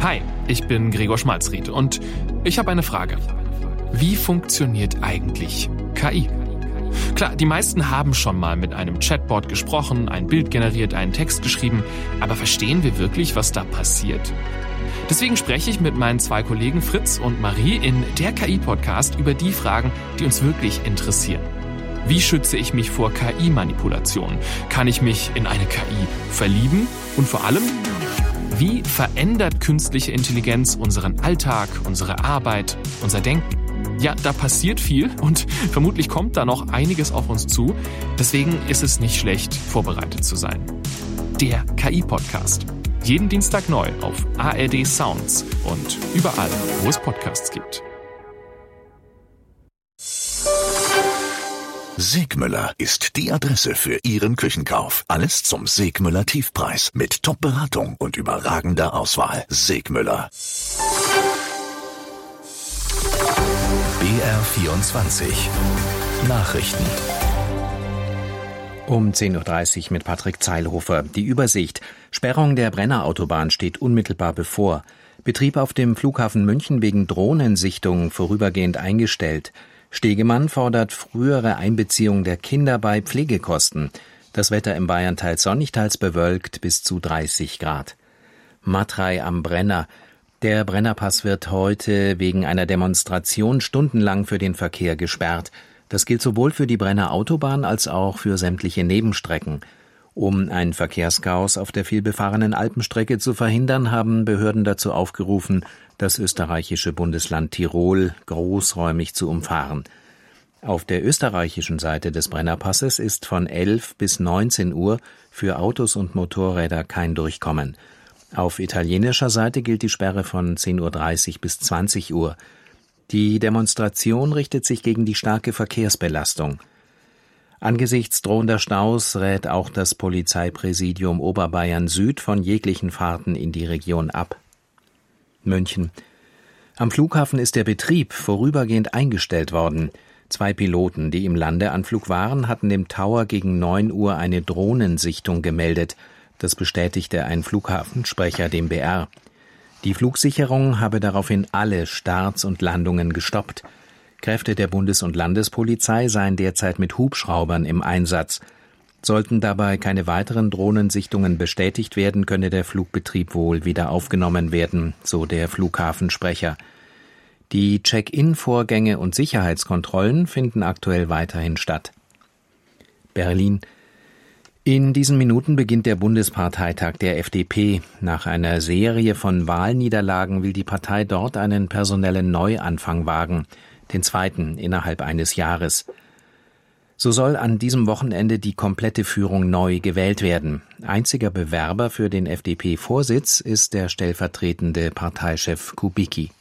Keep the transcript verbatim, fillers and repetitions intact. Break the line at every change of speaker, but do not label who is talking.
Hi, ich bin Gregor Schmalzried und ich habe eine Frage. Wie funktioniert eigentlich K I? Klar, die meisten haben schon mal mit einem Chatbot gesprochen, ein Bild generiert, einen Text geschrieben, aber verstehen wir wirklich, was da passiert? Deswegen spreche ich mit meinen zwei Kollegen Fritz und Marie in der K I-Podcast über die Fragen, die uns wirklich interessieren. Wie schütze ich mich vor K I-Manipulationen? Kann ich mich in eine K I verlieben? Und vor allem, wie verändert künstliche Intelligenz unseren Alltag, unsere Arbeit, unser Denken? Ja, da passiert viel und vermutlich kommt da noch einiges auf uns zu. Deswegen ist es nicht schlecht, vorbereitet zu sein. Der K I-Podcast. Jeden Dienstag neu auf A R D Sounds und überall, wo es Podcasts gibt.
Segmüller ist die Adresse für Ihren Küchenkauf. Alles zum Segmüller Tiefpreis mit Top-Beratung und überragender Auswahl. Segmüller. B R vierundzwanzig Nachrichten.
Um zehn Uhr dreißig mit Patrick Zeilhofer. Die Übersicht. Sperrung der Brennerautobahn steht unmittelbar bevor. Betrieb auf dem Flughafen München wegen Drohnensichtung vorübergehend eingestellt. Stegemann fordert frühere Einbeziehung der Kinder bei Pflegekosten. Das Wetter im Bayern teils sonnig, teils bewölkt bis zu dreißig Grad. Matrei am Brenner. Der Brennerpass wird heute wegen einer Demonstration stundenlang für den Verkehr gesperrt. Das gilt sowohl für die Brenner Autobahn als auch für sämtliche Nebenstrecken. Um ein Verkehrschaos auf der vielbefahrenen Alpenstrecke zu verhindern, haben Behörden dazu aufgerufen, das österreichische Bundesland Tirol großräumig zu umfahren. Auf der österreichischen Seite des Brennerpasses ist von elf bis neunzehn Uhr für Autos und Motorräder kein Durchkommen. Auf italienischer Seite gilt die Sperre von zehn Uhr dreißig bis zwanzig Uhr. Die Demonstration richtet sich gegen die starke Verkehrsbelastung. Angesichts drohender Staus rät auch das Polizeipräsidium Oberbayern Süd von jeglichen Fahrten in die Region ab. München. Am Flughafen ist der Betrieb vorübergehend eingestellt worden. Zwei Piloten, die im Landeanflug waren, hatten dem Tower gegen neun Uhr eine Drohnensichtung gemeldet. Das bestätigte ein Flughafensprecher dem B R. Die Flugsicherung habe daraufhin alle Starts und Landungen gestoppt. Kräfte der Bundes- und Landespolizei seien derzeit mit Hubschraubern im Einsatz. Sollten dabei keine weiteren Drohnensichtungen bestätigt werden, könne der Flugbetrieb wohl wieder aufgenommen werden, so der Flughafensprecher. Die Check-in-Vorgänge und Sicherheitskontrollen finden aktuell weiterhin statt. Berlin. In diesen Minuten beginnt der Bundesparteitag der F D P. Nach einer Serie von Wahlniederlagen will die Partei dort einen personellen Neuanfang wagen, den zweiten innerhalb eines Jahres. So soll an diesem Wochenende die komplette Führung neu gewählt werden. Einziger Bewerber für den F D P-Vorsitz ist der stellvertretende Parteichef Kubicki.